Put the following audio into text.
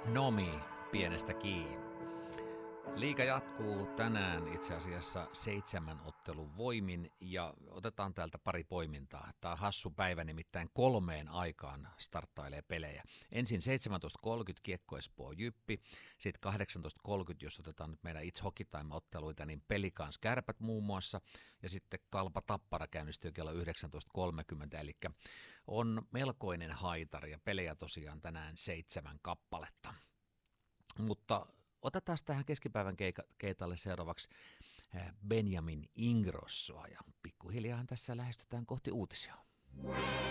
Nomi, pienestä kiinni. Liiga jatkuu tänään itse asiassa 7 ottelun voimin ja otetaan täältä pari poimintaa. Tämä on hassu päivä, nimittäin 3 aikaan starttailee pelejä. Ensin 17.30 Kiekko Espoo Jyppi, sitten 18.30, jos otetaan nyt meidän It's Hockey Time-otteluita, niin Pelikans Kärpät muun muassa, ja sitten Kalpa Tappara käynnistyy kello 19.30, eli on melkoinen haitari ja pelejä tosiaan tänään 7 kappaletta. Mutta otetaan tähän keskipäivän keitalle seuraavaksi Benjamin Ingrossoa ja pikkuhiljaa tässä lähestytään kohti uutisia.